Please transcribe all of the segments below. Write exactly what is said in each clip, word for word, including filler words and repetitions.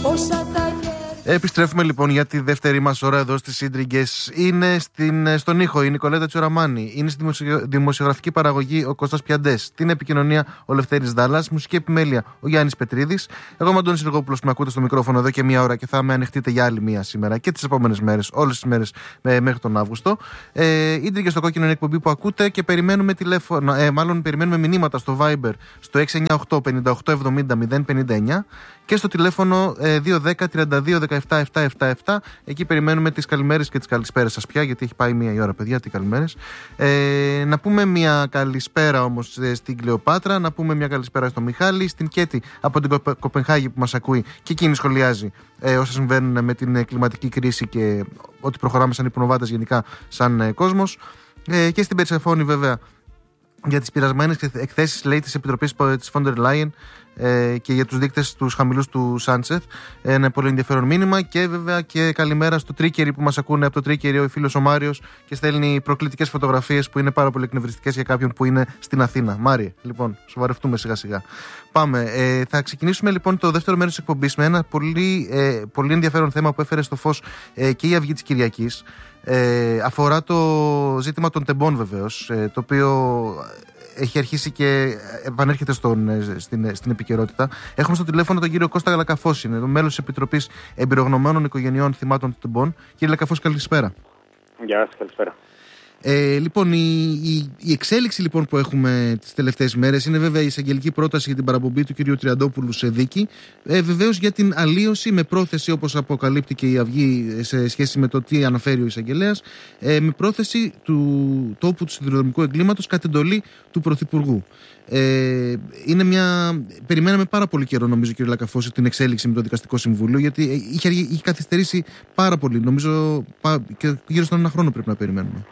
Επιστρέφουμε λοιπόν για τη δεύτερη μας ώρα εδώ στις Ίντριγκες. Είναι στην, στον ήχο η Νικολέτα Τσιοραμάνη. Είναι στη δημοσιογραφική παραγωγή ο Κώστας Πιαντές. Στην επικοινωνία ο Λευτέρης Δάλλας. Μουσική επιμέλεια ο Γιάννης Πετρίδης. Εγώ είμαι ο Αντώνης Σιργόπουλος που με ακούτε στο μικρόφωνο εδώ και μία ώρα και θα με ανεχτείτε για άλλη μία σήμερα και τις επόμενες μέρες, όλες τις μέρες ε, μέχρι τον Αύγουστο. Ε, Ίντριγκες στο κόκκινο είναι εκπομπή που ακούτε και περιμένουμε τηλέφωνο, ε, μάλλον περιμένουμε μηνύματα στο Viber στο έξι εννιά οκτώ πέντε οκτώ εβδομήντα μηδέν πενήντα εννιά και στο τηλέφωνο ε, δύο ένα μηδέν τριάντα δύο δεκαεπτά επτακόσια εβδομήντα επτά. Εκεί περιμένουμε τις καλημέρες και τις καλησπέρες σας πια, γιατί έχει πάει μία η ώρα, παιδιά. Τι καλημέρες. Ε, να πούμε μία καλησπέρα όμως ε, στην Κλεοπάτρα, να πούμε μία καλησπέρα στο Μιχάλη, στην Κέτη από την Κοπε, Κοπενχάγη που μας ακούει και εκείνη σχολιάζει ε, όσα συμβαίνουν με την ε, κλιματική κρίση και ότι προχωράμε σαν υπνοβάτες γενικά, σαν ε, κόσμος. Ε, και στην Περσεφόνη, βέβαια, για τις πειρασμένες εκθέσεις, λέει, της Επιτροπής της Φόντερ Λάιεν ε, και για τους δείκτες τους χαμηλούς του Σάντσεθ. Ένα πολύ ενδιαφέρον μήνυμα. Και βέβαια και καλημέρα στο Τρίκερι που μας ακούνε από το Τρίκερι, ο φίλος ο Μάριος, και στέλνει προκλητικές φωτογραφίες που είναι πάρα πολύ εκνευριστικές για κάποιον που είναι στην Αθήνα. Μάριε, λοιπόν, σοβαρευτούμε σιγά σιγά. Πάμε. Ε, θα ξεκινήσουμε λοιπόν το δεύτερο μέρος της εκπομπής με ένα πολύ, ε, πολύ ενδιαφέρον θέμα που έφερε στο φως ε, και η Αυγή της Κυριακής. Ε, αφορά το ζήτημα των τεμπών, βεβαίως, ε, το οποίο έχει αρχίσει και επανέρχεται στον, στην, στην επικαιρότητα. Έχουμε στο τηλέφωνο τον κύριο Κώστα Λακαφώση, είναι το μέλος της Επιτροπής Εμπειρογνωμένων Οικογενειών Θυμάτων των Τεμπών. Κύριε Λακαφώση, καλησπέρα. Γεια σας, καλησπέρα. Ε, λοιπόν, η, η, η εξέλιξη λοιπόν που έχουμε τις τελευταίες μέρες είναι βέβαια η εισαγγελική πρόταση για την παραπομπή του κυρίου Τριαντόπουλου σε δίκη. Ε, βεβαίως για την αλλίωση με πρόθεση, όπως αποκαλύπτει και η Αυγή σε σχέση με το τι αναφέρει ο εισαγγελέας, ε, με πρόθεση του τόπου του σιδηροδρομικού εγκλήματος κατ' εντολή του Πρωθυπουργού. Ε, είναι μια... Περιμέναμε πάρα πολύ καιρό, νομίζω, κύριε Λακαφώση, την εξέλιξη με το Δικαστικό Συμβούλιο, γιατί είχε, είχε καθυστερήσει πάρα πολύ. Νομίζω και γύρω στον ένα χρόνο πρέπει να περιμένουμε.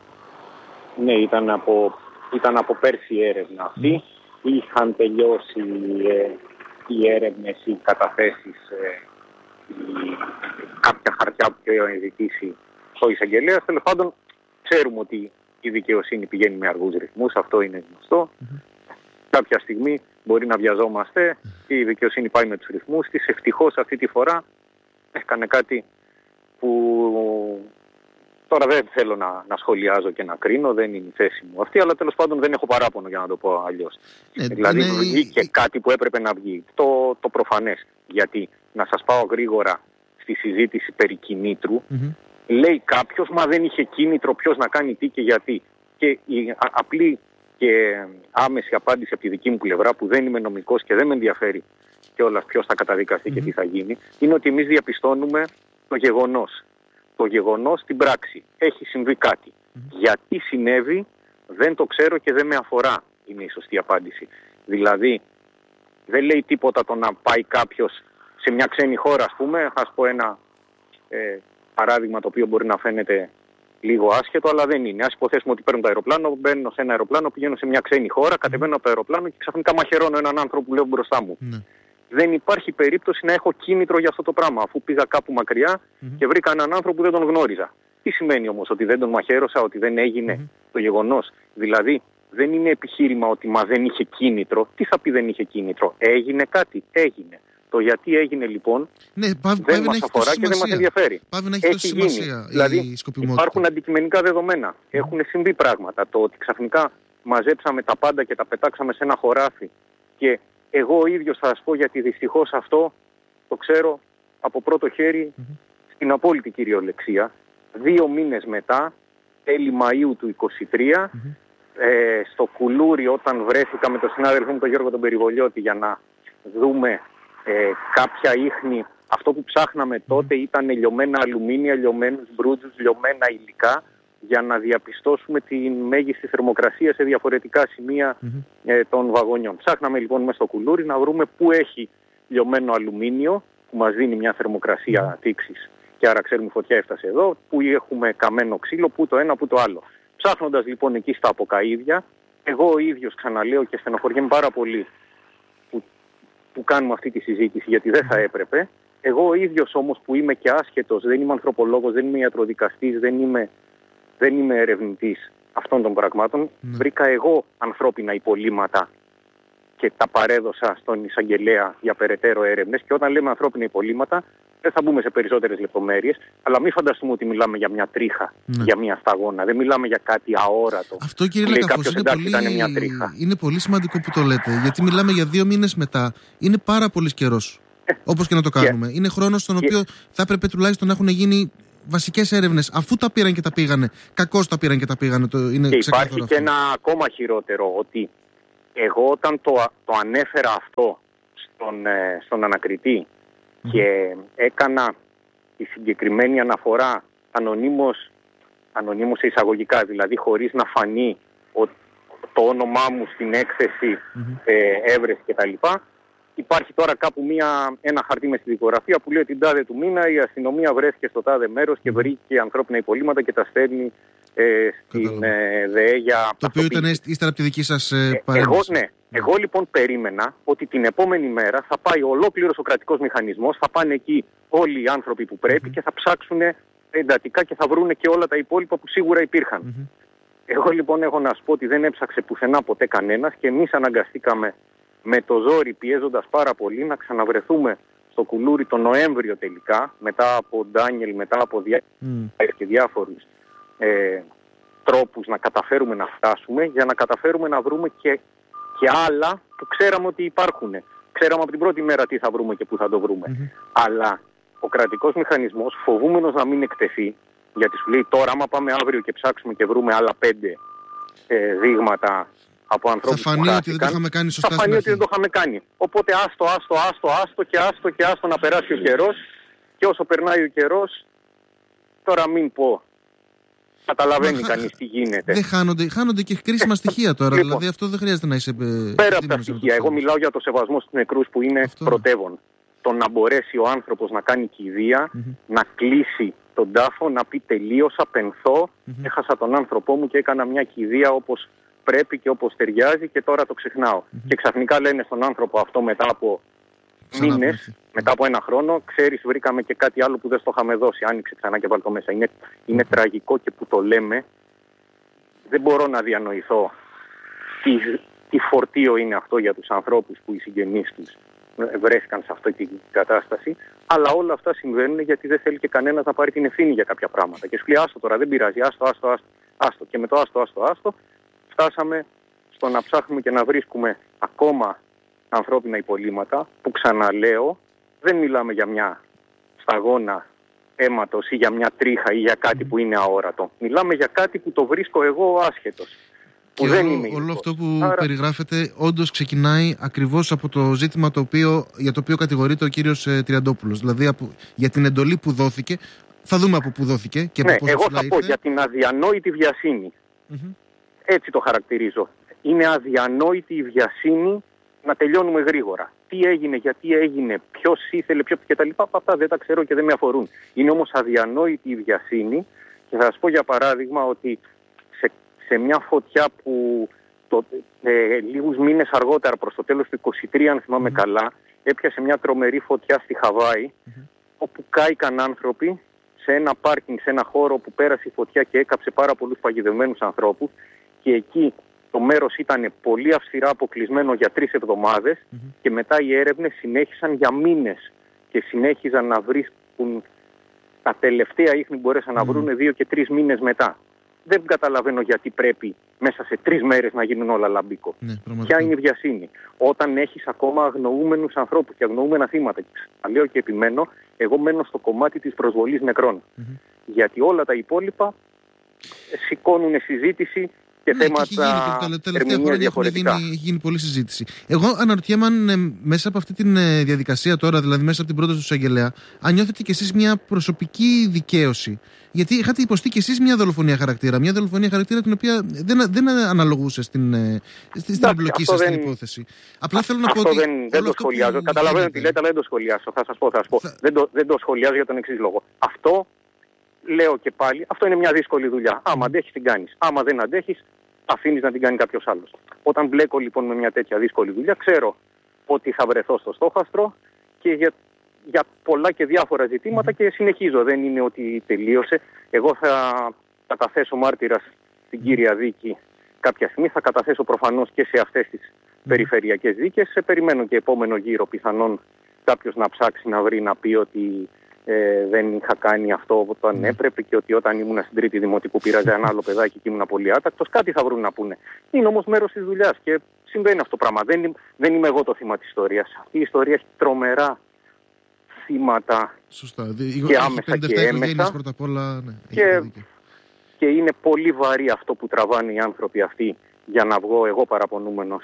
Ναι, ήταν από, ήταν από πέρσι η έρευνα αυτή. Mm. Είχαν τελειώσει ε, οι έρευνες, οι καταθέσεις, ε, η, κάποια χαρτιά που είχε ζητήσει ο εισαγγελέας. Τέλος πάντων, ξέρουμε ότι η δικαιοσύνη πηγαίνει με αργούς ρυθμούς, αυτό είναι γνωστό. Mm-hmm. Κάποια στιγμή μπορεί να βιαζόμαστε και η δικαιοσύνη πάει με τους ρυθμούς της. Ευτυχώς αυτή τη φορά έκανε κάτι που... Τώρα δεν θέλω να, να σχολιάζω και να κρίνω, δεν είναι η θέση μου αυτή, αλλά τέλος πάντων δεν έχω παράπονο, για να το πω αλλιώς. Ε, δηλαδή είναι... βγήκε κάτι που έπρεπε να βγει, το, το προφανές. Γιατί, να σας πάω γρήγορα στη συζήτηση περί κινήτρου, mm-hmm. λέει κάποιος, μα δεν είχε κίνητρο, ποιος να κάνει τι και γιατί. Και η α, απλή και άμεση απάντηση από τη δική μου πλευρά, που δεν είμαι νομικός και δεν με ενδιαφέρει κιόλας ποιος θα καταδικαστεί mm-hmm. και τι θα γίνει, είναι ότι εμείς διαπιστώνουμε το γεγονός. Το γεγονός στην πράξη. Έχει συμβεί κάτι. Mm-hmm. Γιατί συνέβη δεν το ξέρω και δεν με αφορά, είναι η σωστή απάντηση. Δηλαδή δεν λέει τίποτα το να πάει κάποιος σε μια ξένη χώρα, ας πούμε. Θα σας πω ένα ε, παράδειγμα το οποίο μπορεί να φαίνεται λίγο άσχετο, αλλά δεν είναι. Ας υποθέσουμε ότι παίρνω το αεροπλάνο, μπαίνω σε ένα αεροπλάνο, πηγαίνω σε μια ξένη χώρα, κατεβαίνω από το αεροπλάνο και ξαφνικά μαχαιρώνω έναν άνθρωπο που λέω μπροστά μου. Mm-hmm. Δεν υπάρχει περίπτωση να έχω κίνητρο για αυτό το πράγμα, αφού πήγα κάπου μακριά mm-hmm. και βρήκα έναν άνθρωπο που δεν τον γνώριζα. Τι σημαίνει όμως, ότι δεν τον μαχαίρωσα, ότι δεν έγινε mm-hmm. το γεγονός? Δηλαδή δεν είναι επιχείρημα ότι μα δεν είχε κίνητρο. Τι θα πει δεν είχε κίνητρο? Έγινε κάτι, έγινε. Το γιατί έγινε λοιπόν ναι, πάβει, δεν μας αφορά και δεν μας ενδιαφέρει. Πάβει να έχει, έχει γίνει. Σημασία, δηλαδή υπάρχουν αντικειμενικά δεδομένα. Mm. Έχουν συμβεί πράγματα. Το ότι ξαφνικά μαζέψαμε τα πάντα και τα πετάξαμε σε ένα χωράφι και εγώ ο ίδιος θα σας πω, γιατί δυστυχώς αυτό το ξέρω από πρώτο χέρι mm-hmm. στην απόλυτη κυριολεξία. Δύο μήνες μετά, τέλη Μαΐου του είκοσι τρία, mm-hmm. ε, στο Κουλούρι, όταν βρέθηκα με τον συνάδελφο μου τον Γιώργο τον Περιβολιώτη για να δούμε ε, κάποια ίχνη, αυτό που ψάχναμε mm-hmm. τότε ήταν λιωμένα αλουμίνια, λιωμένους μπρούτζους, λιωμένα υλικά, για να διαπιστώσουμε την μέγιστη θερμοκρασία σε διαφορετικά σημεία mm-hmm. ε, των βαγονιών. Ψάχναμε λοιπόν μέσα στο Κουλούρι να βρούμε πού έχει λιωμένο αλουμίνιο, που μας δίνει μια θερμοκρασία mm-hmm. τήξης και άρα ξέρουμε φωτιά έφτασε εδώ, πού έχουμε καμένο ξύλο, πού το ένα, πού το άλλο. Ψάχνοντας λοιπόν εκεί στα αποκαΐδια, εγώ ο ίδιος, ξαναλέω και στενοχωριέμαι πάρα πολύ που, που κάνουμε αυτή τη συζήτηση, γιατί δεν θα έπρεπε, εγώ ο ίδιος όμως που είμαι και άσχετος, δεν είμαι ανθρωπολόγος, δεν είμαι ιατροδικαστής, δεν είμαι Δεν είμαι ερευνητής αυτών των πραγμάτων. Mm. Βρήκα εγώ ανθρώπινα υπολείμματα και τα παρέδωσα στον εισαγγελέα για περαιτέρω έρευνες. Και όταν λέμε ανθρώπινα υπολείμματα, δεν θα μπούμε σε περισσότερες λεπτομέρειες, αλλά μην φανταστούμε ότι μιλάμε για μια τρίχα, ναι. για μια σταγόνα. Δεν μιλάμε για κάτι αόρατο. Αυτό, κύριε Λακαφός, είναι, πολύ... είναι πολύ σημαντικό που το λέτε, γιατί μιλάμε για δύο μήνες μετά. Είναι πάρα πολύ καιρός, ε, όπως και να το κάνουμε. Yeah. Είναι χρόνος στον οποίο yeah. θα έπρεπε τουλάχιστον να έχουν γίνει βασικές έρευνες, αφού τα πήραν και τα πήγανε. Κακώς τα πήραν και τα πήγανε. Το... Είναι και υπάρχει αυτό. Και ένα ακόμα χειρότερο, ότι εγώ όταν το, το ανέφερα αυτό στον, ε, στον ανακριτή mm. και έκανα τη συγκεκριμένη αναφορά ανωνύμως, ανωνύμως εισαγωγικά, δηλαδή χωρίς να φανεί ο, το όνομά μου στην έκθεση mm-hmm. ε, έβρεση κτλ. Υπάρχει τώρα κάπου μια, ένα χαρτί με στη δικογραφία που λέει ότι την τάδε του μήνα η αστυνομία βρέθηκε στο τάδε μέρος και βρήκε ανθρώπινα υπολείμματα και τα στέλνει ε, στην ε, ΔΕΕ για το οποίο ήταν ύστερα από τη δική σας ε, παρέμβαση. Εγώ, ναι. Εγώ λοιπόν περίμενα ότι την επόμενη μέρα θα πάει ολόκληρος ο κρατικός μηχανισμός, θα πάνε εκεί όλοι οι άνθρωποι που πρέπει mm-hmm. και θα ψάξουν εντατικά και θα βρούνε και όλα τα υπόλοιπα που σίγουρα υπήρχαν. Mm-hmm. Εγώ λοιπόν έχω να σου πω ότι δεν έψαξε πουθενά ποτέ κανένας και εμείς αναγκαστήκαμε με το ζόρι, πιέζοντας πάρα πολύ, να ξαναβρεθούμε στο κουλούρι τον Νοέμβριο τελικά, μετά από Ντάνιελ, μετά από διά... mm. και διάφορους ε, τρόπους να καταφέρουμε να φτάσουμε, για να καταφέρουμε να βρούμε και, και άλλα που ξέραμε ότι υπάρχουν. Ξέραμε από την πρώτη μέρα τι θα βρούμε και πού θα το βρούμε. Mm-hmm. Αλλά ο κρατικός μηχανισμός, φοβούμενος να μην εκτεθεί, γιατί σου λέει τώρα άμα πάμε αύριο και ψάξουμε και βρούμε άλλα πέντε ε, δείγματα από ανθρώπους θα φανεί που ότι δεν το είχαμε κάνει σωστά. Θα φανεί ότι δεν το είχαμε κάνει. Οπότε άστο, άστο, άστο, άστο και άστο και άστο να περάσει ο καιρός. Και όσο περνάει ο καιρός, τώρα μην πω, καταλαβαίνει Μα, κανείς τι γίνεται. Δεν χάνονται, χάνονται και κρίσιμα στοιχεία τώρα. Λοιπόν, δηλαδή αυτό δεν χρειάζεται να είσαι. Πέρα από τα στοιχεία, εγώ μιλάω για το σεβασμό στους νεκρούς που είναι αυτό πρωτεύον. Το να μπορέσει ο άνθρωπος να κάνει κηδεία, mm-hmm. να κλείσει τον τάφο, να πει τελείωσα, πενθώ, mm-hmm. έχασα τον άνθρωπό μου και έκανα μια κηδεία όπως πρέπει και όπως ταιριάζει και τώρα το ξεχνάω. Mm-hmm. Και ξαφνικά λένε στον άνθρωπο αυτό μετά από μήνες, μετά από ένα χρόνο, ξέρεις βρήκαμε και κάτι άλλο που δεν στο είχαμε δώσει, άνοιξε ξανά και βάλει το μέσα. Είναι, είναι mm-hmm. τραγικό και που το λέμε, δεν μπορώ να διανοηθώ τι, τι φορτίο είναι αυτό για τους ανθρώπους που οι συγγενείς τους βρέθηκαν σε αυτή την κατάσταση, αλλά όλα αυτά συμβαίνουν γιατί δεν θέλει και κανένας να πάρει την ευθύνη για κάποια πράγματα. Και σου λέει άστο τώρα, δεν πειράζει, άστο, άστο, άστο, άστο. Και με το άστο, άστο, άστο, φτάσαμε στο να ψάχνουμε και να βρίσκουμε ακόμα ανθρώπινα υπολείμματα, που ξαναλέω, δεν μιλάμε για μια σταγόνα αίματος ή για μια τρίχα ή για κάτι που είναι αόρατο. Μιλάμε για κάτι που το βρίσκω εγώ άσχετος. Και δεν όλο, είμαι όλο αυτό που Άρα... περιγράφεται όντως ξεκινάει ακριβώς από το ζήτημα το οποίο, για το οποίο κατηγορείται ο κύριος ε, Τριαντόπουλος. Δηλαδή από, για την εντολή που δόθηκε, θα δούμε από πού δόθηκε και από ναι, πώς εγώ θα ήρθε. πω για την αδιανόητη βιασύνη. Mm-hmm. Έτσι το χαρακτηρίζω. Είναι αδιανόητη η βιασύνη να τελειώνουμε γρήγορα. Τι έγινε, γιατί έγινε, ποιος ήθελε, ποιο κτλ. Αυτά δεν τα ξέρω και δεν με αφορούν. Είναι όμως αδιανόητη η βιασύνη και θα σας πω για παράδειγμα ότι σε, σε μια φωτιά που το, ε, λίγους μήνες αργότερα προς το τέλος του είκοσι τρία, αν θυμάμαι mm-hmm. καλά, έπιασε μια τρομερή φωτιά στη Χαβάη mm-hmm. όπου κάηκαν άνθρωποι σε ένα πάρκινγκ, σε ένα χώρο που πέρασε η φωτιά και έκαψε πάρα πολλούς παγιδευμένους ανθρώπους και εκεί το μέρος ήταν πολύ αυστηρά αποκλεισμένο για τρεις εβδομάδες mm-hmm. και μετά οι έρευνες συνέχισαν για μήνες και συνέχιζαν να βρίσκουν τα τελευταία ίχνη που μπορέσαν mm-hmm. να βρουν δύο και τρεις μήνες μετά. Δεν καταλαβαίνω γιατί πρέπει μέσα σε τρεις μέρες να γίνουν όλα λαμπίκο. Ναι, ποια είναι η βιασύνη? Όταν έχεις ακόμα αγνοούμενους ανθρώπους και αγνοούμενα θύματα. Και λέω και επιμένω, εγώ μένω στο κομμάτι της προσβολής νεκρών. Mm-hmm. Γιατί όλα τα υπόλοιπα σηκώνουν συζήτηση και ναι, θέματα και τα τελευταία χρόνια έχουν γίνει, έχει γίνει πολλή συζήτηση. Εγώ αναρωτιέμαι αν ε, μέσα από αυτή τη ε, διαδικασία τώρα, δηλαδή μέσα από την πρόταση του εισαγγελέα, αν νιώθετε κι εσείς μια προσωπική δικαίωση. Γιατί είχατε υποστεί κι εσείς μια δολοφονία χαρακτήρα. Μια δολοφονία χαρακτήρα την οποία δεν, δεν αναλογούσε στην, ε, στην εμπλοκή σας στην υπόθεση. Απλά θέλω να αυτό πω ότι. Δεν, δεν το σχολιάζω. Καταλαβαίνω τι λέτε, αλλά δεν το σχολιάζω. Θα σας πω, θα σας πω. Θα... Δεν, το, δεν το σχολιάζω για τον εξής λόγο. Αυτό. Λέω και πάλι, αυτό είναι μια δύσκολη δουλειά. Άμα αντέχεις την κάνεις. Άμα δεν αντέχεις, αφήνεις να την κάνει κάποιος άλλος. Όταν μπλέκω λοιπόν με μια τέτοια δύσκολη δουλειά, ξέρω ότι θα βρεθώ στο στόχαστρο και για, για πολλά και διάφορα ζητήματα και συνεχίζω. Δεν είναι ότι τελείωσε. Εγώ θα καταθέσω μάρτυρας στην κύρια δίκη κάποια στιγμή. Θα καταθέσω προφανώς και σε αυτές τις περιφερειακές δίκες. Σε περιμένω και επόμενο γύρο πιθανόν κάποιος να ψάξει να βρει να πει ότι ε, δεν είχα κάνει αυτό όταν έπρεπε και ότι όταν ήμουν στην τρίτη δημοτικού πήραζε ένα άλλο παιδάκι και ήμουν πολύ άτακτος. Κάτι θα βρουν να πούνε. Είναι όμως μέρος της δουλειάς και συμβαίνει αυτό το πράγμα. Δεν, δεν είμαι εγώ το θύμα της ιστορίας. Αυτή η ιστορία έχει τρομερά θύματα. Σωστά. Και άμεσα και έμεσα. Πρώτα απ' όλα, ναι, και, και είναι πολύ βαρύ αυτό που τραβάνε οι άνθρωποι αυτοί για να βγω εγώ παραπονούμενος.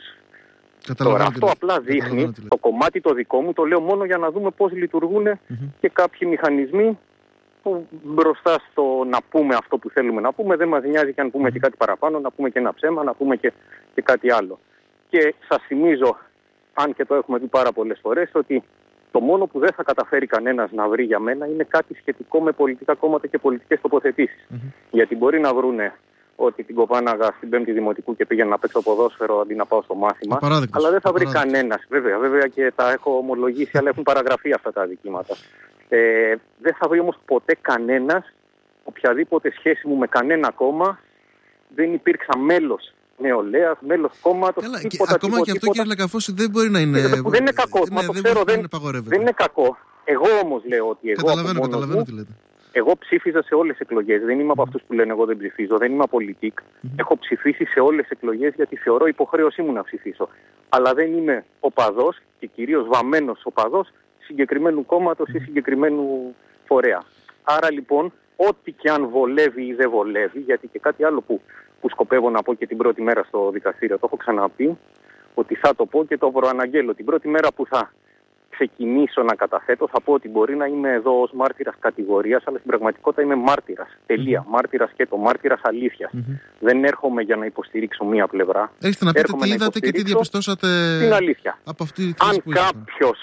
Τώρα αυτό απλά δείχνει το κομμάτι το δικό μου, το λέω μόνο για να δούμε πώς λειτουργούν mm-hmm. και κάποιοι μηχανισμοί που μπροστά στο να πούμε αυτό που θέλουμε να πούμε δεν μας νοιάζει και αν πούμε mm-hmm. και κάτι παραπάνω, να πούμε και ένα ψέμα, να πούμε και, και κάτι άλλο. Και σας θυμίζω, αν και το έχουμε πει πάρα πολλές φορές, ότι το μόνο που δεν θα καταφέρει κανένας να βρει για μένα είναι κάτι σχετικό με πολιτικά κόμματα και πολιτικές τοποθετήσεις. Mm-hmm. Γιατί μπορεί να βρούνε ότι την κοπάναγα στην πέμπτη δημοτικού και πήγαινα να παίξω ποδόσφαιρο αντί να πάω στο μάθημα. Αλλά δεν θα βρει κανένας. Βέβαια, βέβαια και τα έχω ομολογήσει, αλλά έχουν παραγραφεί αυτά τα αδικήματα. Ε, δεν θα βρει όμως ποτέ κανένας, οποιαδήποτε σχέση μου με κανένα κόμμα, δεν υπήρξα μέλος νεολαίας, μέλος κόμματος. Καλά, τίποτα, και, ακόμα τίποτα, και αυτό, τίποτα. Κύριε Λακαφώση, δεν μπορεί να είναι. Δεν, δεν είναι κακό. Ναι, μα το δεν, ξέρω, δεν, δεν, δεν είναι κακό. Εγώ όμως λέω ότι εγώ. Καταλαβαίνω, καταλαβαίνω τι λέτε. Εγώ ψήφιζα σε όλες τις εκλογές. Δεν είμαι από αυτούς που λένε εγώ δεν ψηφίζω. Δεν είμαι απολυτικ. Mm-hmm. Έχω ψηφίσει σε όλες τις εκλογές γιατί θεωρώ υποχρέωσή μου να ψηφίσω. Αλλά δεν είμαι οπαδός και κυρίως βαμμένος οπαδός συγκεκριμένου κόμματος ή συγκεκριμένου φορέα. Άρα λοιπόν, ό,τι και αν βολεύει ή δεν βολεύει, γιατί και κάτι άλλο που, που σκοπεύω να πω και την πρώτη μέρα στο δικαστήριο, το έχω ξαναπεί, ότι θα το πω και το προαναγγέλω. Την πρώτη μέρα που θα ξεκινήσω να καταθέτω, θα πω ότι μπορεί να είμαι εδώ ως μάρτυρας κατηγορίας, αλλά στην πραγματικότητα είμαι μάρτυρας. Τελεία. Mm-hmm. Μάρτυρας και το μάρτυρας αλήθειας. Mm-hmm. Δεν έρχομαι για να υποστηρίξω μία πλευρά. Έχετε να πείτε έρχομαι τι είδατε και τι διαπιστώσατε την αλήθεια. Από αυτή τη Αν κάποιος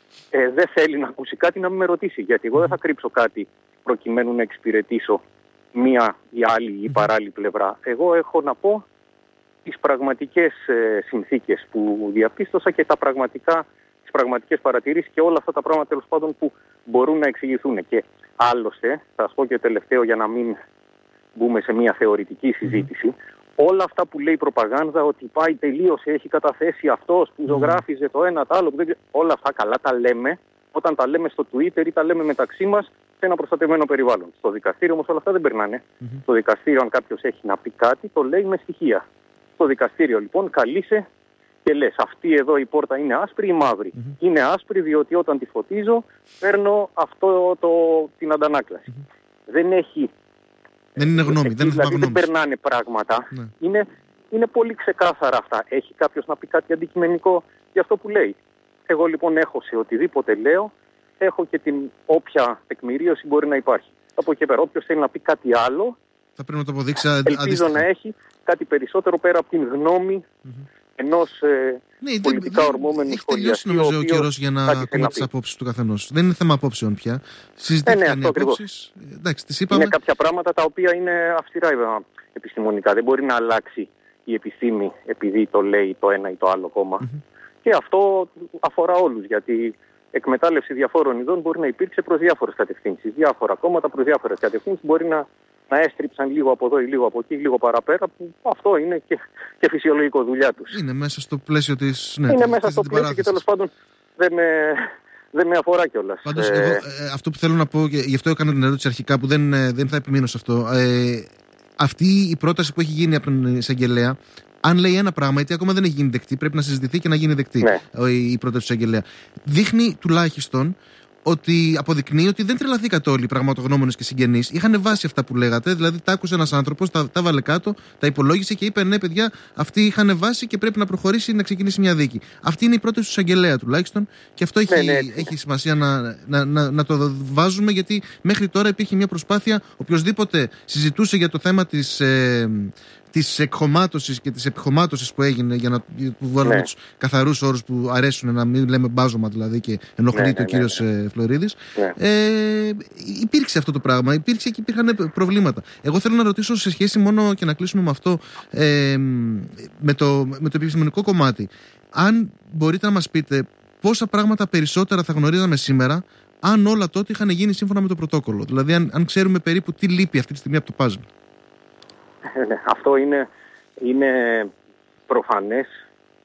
ε, δεν θέλει να ακούσει κάτι, να με ρωτήσει. Γιατί εγώ mm-hmm. δεν θα κρύψω κάτι προκειμένου να εξυπηρετήσω μία ή άλλη ή παράλληλη πλευρά. Εγώ έχω να πω τις πραγματικές ε, συνθήκες που διαπίστωσα και τα πραγματικά τις πραγματικές παρατηρήσεις και όλα αυτά τα πράγματα τέλος πάντων που μπορούν να εξηγηθούν. Και άλλωστε, θα σας πω και τελευταίο για να μην μπούμε σε μια θεωρητική συζήτηση, mm. όλα αυτά που λέει η προπαγάνδα ότι πάει τελείωσε, έχει καταθέσει αυτός που ζωγράφιζε το ένα, το άλλο, όλα αυτά καλά τα λέμε όταν τα λέμε στο Twitter ή τα λέμε μεταξύ μας σε ένα προστατευμένο περιβάλλον. Στο δικαστήριο όμως όλα αυτά δεν περνάνε. Mm-hmm. Στο δικαστήριο αν κάποιος έχει να πει κάτι το λέει με στοιχεία. Στο δικαστήριο λοιπόν καλείσαι και λες αυτή εδώ η πόρτα είναι άσπρη ή μαύρη. Mm-hmm. Είναι άσπρη διότι όταν τη φωτίζω παίρνω αυτό το, την αντανάκλαση. Mm-hmm. Δεν έχει... Δεν είναι γνώμη, δεν είναι δηλαδή δεν περνάνε πράγματα. Ναι. Είναι, είναι πολύ ξεκάθαρα αυτά. Έχει κάποιος να πει κάτι αντικειμενικό για αυτό που λέει. Εγώ λοιπόν έχω σε οτιδήποτε λέω, έχω και την όποια τεκμηρίωση μπορεί να υπάρχει. Από εκεί πέρα, όποιος θέλει να πει κάτι άλλο, θα πρέπει να το αποδείξει. Ελπίζω αντίστοιχα. να έχει κάτι περισσότερο πέρα από την γνώμη mm-hmm. ενός ε, ναι, πολιτικά δεν, ορμόμενου σχολιαστή. Έχει τελειώσει νομίζω ο καιρός για να ακούμε τις απόψεις του καθενός. Δεν είναι θέμα απόψεων πια. Συζητήθηκαν ναι, οι απόψεις. Εντάξει, τις είπαμε. Είναι κάποια πράγματα τα οποία είναι αυστηρά επιστημονικά. Δεν μπορεί να αλλάξει η επιστήμη επειδή το λέει το ένα ή το άλλο κόμμα. Mm-hmm. Και αυτό αφορά όλους, γιατί εκμετάλλευση διαφόρων ειδών μπορεί να υπήρξε προς διάφορες κατευθύνσεις. Διάφορα κόμματα προς διάφορες κατευθύνσεις μπορεί να, να έστριψαν λίγο από εδώ ή λίγο από εκεί, λίγο παραπέρα, που αυτό είναι και, και φυσιολογικό δουλειά τους. Είναι μέσα στο πλαίσιο της. Ναι, είναι της, μέσα της στο πλαίσιο και τέλος πάντων δεν με, δεν με αφορά κιόλας. Πάντως, ε... εγώ, ε, αυτό που θέλω να πω, και γι' αυτό έκανα την ερώτηση αρχικά, που δεν, ε, δεν θα επιμείνω σε αυτό. Ε, αυτή η πρόταση που έχει γίνει από τον εισαγγελέα. Αν λέει ένα πράγμα, γιατί ακόμα δεν έχει γίνει δεκτή, πρέπει να συζητηθεί και να γίνει δεκτή ναι. η πρόταση του εισαγγελέα. Δείχνει τουλάχιστον ότι αποδεικνύει ότι δεν τρελαθήκατε όλοι οι πραγματογνώμονες και συγγενείς. Είχαν βάσει αυτά που λέγατε, δηλαδή τα άκουσε ένας άνθρωπος, τα, τα βάλε κάτω, τα υπολόγισε και είπε: ναι, παιδιά, αυτοί είχαν βάσει και πρέπει να προχωρήσει να ξεκινήσει μια δίκη. Αυτή είναι η πρόταση του εισαγγελέα τουλάχιστον και αυτό έχει, ναι, ναι. έχει σημασία να, να, να, να το βάζουμε, γιατί μέχρι τώρα υπήρχε μια προσπάθεια. Οποιοσδήποτε συζητούσε για το θέμα της. Ε, της εκχωμάτωσης και της επιχωμάτωσης που έγινε, για να βάλουμε ναι. τους καθαρούς όρους που αρέσουν, να μην λέμε μπάζωμα δηλαδή και ενοχλείται ναι, ναι, ο κύριος ναι, ναι. Φλωρίδης. Ναι. Ε, υπήρξε αυτό το πράγμα, υπήρξε και υπήρχαν προβλήματα. Εγώ θέλω να ρωτήσω σε σχέση μόνο και να κλείσουμε με αυτό, ε, με, το, με το επιστημονικό κομμάτι. Αν μπορείτε να μας πείτε πόσα πράγματα περισσότερα θα γνωρίζαμε σήμερα αν όλα τότε είχαν γίνει σύμφωνα με το πρωτόκολλο. Δηλαδή αν, αν ξέρουμε περίπου τι λείπει αυτή τη στιγμή από το puzzle. Ναι, αυτό είναι, είναι προφανές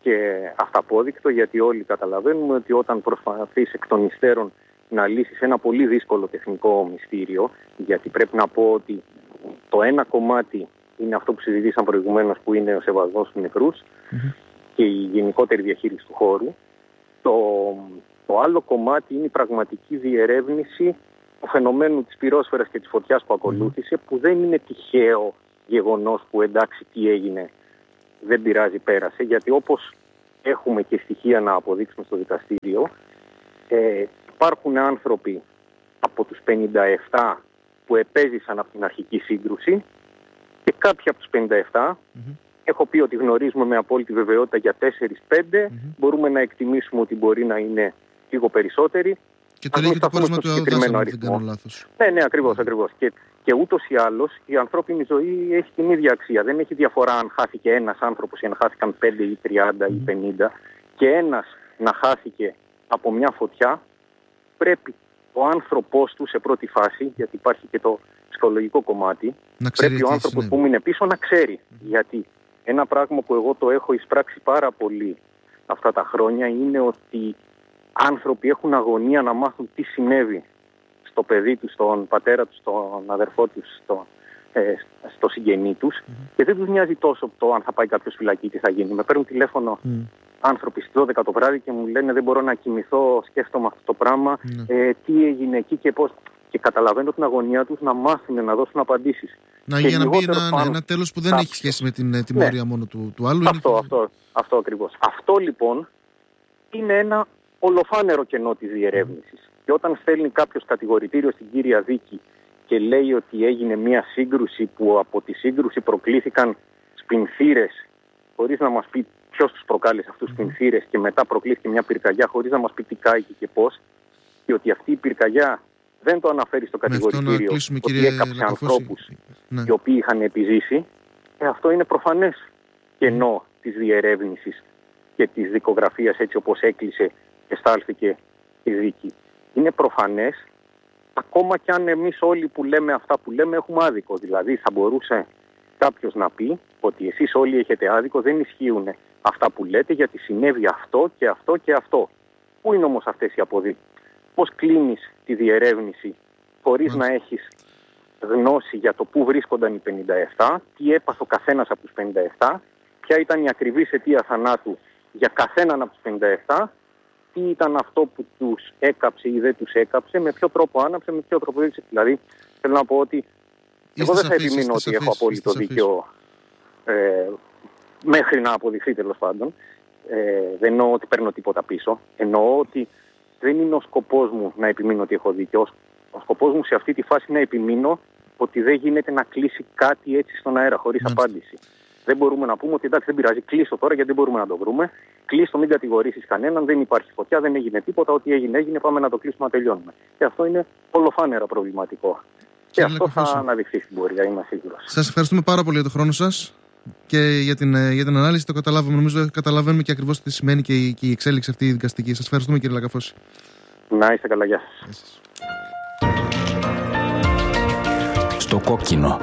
και αυταπόδεικτο, γιατί όλοι καταλαβαίνουμε ότι όταν προσπαθείς εκ των υστέρων να λύσεις ένα πολύ δύσκολο τεχνικό μυστήριο, γιατί πρέπει να πω ότι το ένα κομμάτι είναι αυτό που συζητήσαμε προηγουμένως, που είναι ο σεβασμός στους νεκρούς mm-hmm. και η γενικότερη διαχείριση του χώρου. Το, το άλλο κομμάτι είναι η πραγματική διερεύνηση του φαινομένου της πυρόσφαιρας και της φωτιάς που ακολούθησε, που δεν είναι τυχαίο γεγονός που εντάξει τι έγινε, δεν πειράζει, πέρασε, γιατί όπως έχουμε και στοιχεία να αποδείξουμε στο δικαστήριο, ε, υπάρχουν άνθρωποι από τους πενήντα επτά που επέζησαν από την αρχική σύγκρουση και κάποιοι από τους πενήντα επτά mm-hmm. έχω πει ότι γνωρίζουμε με απόλυτη βεβαιότητα για τέσσερα πέντε, mm-hmm. μπορούμε να εκτιμήσουμε ότι μπορεί να είναι λίγο περισσότεροι. Και το λέει και το πόρισμα του συγκεκριμένο αριθμό. Δεν κάνω λάθος. Ναι, ναι, ακριβώς, ακριβώς. Και, και ούτως ή άλλως η ανθρώπινη ζωή έχει την ίδια αξία. Δεν έχει διαφορά αν χάθηκε ένας άνθρωπος ή αν χάθηκαν πέντε ή τριάντα mm. ή πενήντα. Και ένας να χάθηκε από μια φωτιά, πρέπει ο άνθρωπός του σε πρώτη φάση, γιατί υπάρχει και το ψυχολογικό κομμάτι, πρέπει ο άνθρωπος που μείνει πίσω να ξέρει. Mm. Γιατί ένα πράγμα που εγώ το έχω εισπράξει πάρα πολύ αυτά τα χρόνια είναι ότι άνθρωποι έχουν αγωνία να μάθουν τι συνέβη στο παιδί τους, στον πατέρα τους, στον αδερφό τους, στο, ε, στο συγγενή τους mm-hmm. και δεν τους νοιάζει τόσο το αν θα πάει κάποιος φυλακή, τι θα γίνει. Με παίρνουν τηλέφωνο mm. άνθρωποι στις δώδεκα το βράδυ και μου λένε δεν μπορώ να κοιμηθώ, σκέφτομαι αυτό το πράγμα, mm. ε, τι έγινε εκεί και πώς. Και καταλαβαίνω την αγωνία τους να μάθουν, να δώσουν απαντήσεις. Να, για να μπει ένα, πάνω, ένα τέλος που δεν κάποιο. έχει σχέση με την τιμωρία ναι. μόνο του, του άλλου. Αυτό, είναι... αυτό, αυτό ακριβώς. Αυτό λοιπόν είναι ένα ολοφάνερο κενό της διερεύνησης. Και όταν στέλνει κάποιος κατηγορητήριο στην κύρια δίκη και λέει ότι έγινε μια σύγκρουση που από τη σύγκρουση προκλήθηκαν σπινθήρες, χωρίς να μας πει ποιος τους προκάλεσε αυτούς τους σπινθήρες, και μετά προκλήθηκε μια πυρκαγιά χωρίς να μας πει τι κάηκε και πώς, και ότι αυτή η πυρκαγιά δεν το αναφέρει στο κατηγορητήριο ότι κύριε έκαψε ανθρώπους ναι. οι οποίοι είχαν επιζήσει, ε, αυτό είναι προφανές κενό της διερεύνησης και της δικογραφίας έτσι όπως έκλεισε και στάλθηκε η δίκη. Είναι προφανές, ακόμα κι αν εμείς όλοι που λέμε αυτά που λέμε έχουμε άδικο. Δηλαδή θα μπορούσε κάποιος να πει ότι εσείς όλοι έχετε άδικο, δεν ισχύουν αυτά που λέτε γιατί συνέβη αυτό και αυτό και αυτό. Πού είναι όμως αυτές οι αποδείξεις? Πώς κλείνεις τη διερεύνηση χωρίς να έχεις γνώση για το πού βρίσκονταν οι πενήντα επτά, τι έπαθε ο καθένας από τους πενήντα επτά, ποια ήταν η ακριβής αιτία θανάτου για καθέναν από τους πενήντα επτά, τι ήταν αυτό που τους έκαψε ή δεν τους έκαψε, με ποιο τρόπο άναψε, με ποιο τρόπο έδειξε. Δηλαδή, θέλω να πω ότι είστε εγώ δεν θα επιμείνω ότι σαφής, έχω απόλυτο δίκαιο ε, μέχρι να αποδειχθεί τέλος πάντων. Ε, δεν εννοώ ότι παίρνω τίποτα πίσω. Εννοώ ότι δεν είναι ο σκοπός μου να επιμείνω ότι έχω δίκαιο. Ο σκοπός μου σε αυτή τη φάση είναι να επιμείνω ότι δεν γίνεται να κλείσει κάτι έτσι στον αέρα χωρίς mm. απάντηση. Δεν μπορούμε να πούμε ότι εντάξει δεν πειράζει, κλείσω τώρα γιατί δεν μπορούμε να το βρούμε. Κλείσω, μην κατηγορήσεις κανέναν, δεν υπάρχει φωτιά, δεν έγινε τίποτα, ό,τι έγινε έγινε, πάμε να το κλείσουμε να τελειώνουμε. Και αυτό είναι ολοφάνερα προβληματικό. Και Κύριε αυτό Λακαφώση. Θα αναδειχθεί στην πορεία, είμαι σίγουρος. Σας ευχαριστούμε πάρα πολύ για τον χρόνο σας και για την, για την ανάλυση. Το καταλάβαμε, νομίζω καταλαβαίνουμε και ακριβώς τι σημαίνει και η, και η εξέλιξη αυτή η δικαστική. Σας ευχαριστούμε κύριε Λακαφώση. Να είστε καλά, γεια σας. Στο κόκκινο.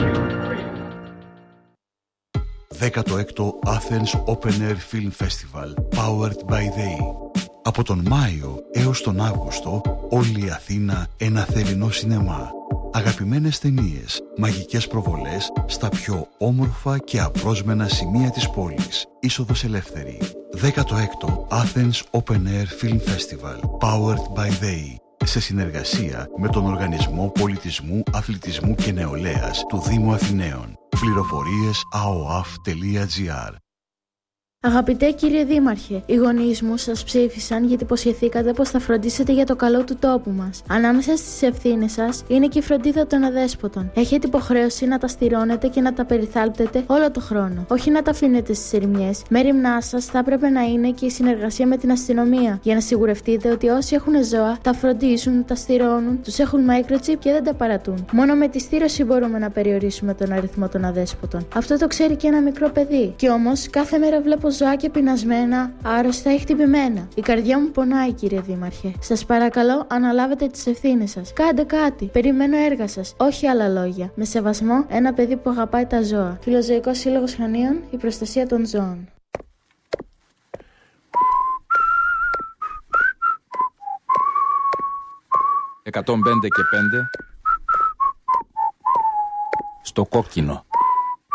δέκατο έκτο Athens Open Air Film Festival Powered by They. Από τον Μάιο έως τον Αύγουστο όλη η Αθήνα ένα θερινό σινεμά. Αγαπημένες ταινίες, μαγικές προβολές στα πιο όμορφα και απρόσμενα σημεία της πόλης. Είσοδος ελεύθερη. δέκατο έκτο Athens Open Air Film Festival Powered by They. Σε συνεργασία με τον Οργανισμό Πολιτισμού, Αθλητισμού και Νεολαίας του Δήμου Αθηναίων. Πληροφορίες a o a f τελεία g r. Αγαπητέ κύριε Δήμαρχε, οι γονείς μου σας ψήφισαν γιατί υποσχεθήκατε πως θα φροντίσετε για το καλό του τόπου μας. Ανάμεσα στις ευθύνες σας είναι και η φροντίδα των αδέσποτων. Έχετε υποχρέωση να τα στηρώνετε και να τα περιθάλπτετε όλο το χρόνο. Όχι να τα αφήνετε στις ερημιές. Μέριμνά σας θα έπρεπε να είναι και η συνεργασία με την αστυνομία. Για να σιγουρευτείτε ότι όσοι έχουν ζώα τα φροντίζουν, τα στηρώνουν, τους έχουν microchip και δεν τα παρατούν. Μόνο με τη στήρωση μπορούμε να περιορίσουμε τον αριθμό των αδέσποτων. Αυτό το ξέρει και ένα μικρό παιδί. Κι όμως κάθε μέρα βλέπω ζωάκια πεινασμένα, άρρωστα ή χτυπημένα. Η καρδιά μου πονάει, κύριε Δήμαρχε. Σας παρακαλώ, αναλάβετε τις ευθύνες σας. Κάντε κάτι. Περιμένω έργα σας. Όχι άλλα λόγια. Με σεβασμό, ένα παιδί που αγαπάει τα ζώα. Φιλοζωικός Σύλλογος Χανίων, η προστασία των ζώων. εκατόν πέντε και πέντε στο κόκκινο.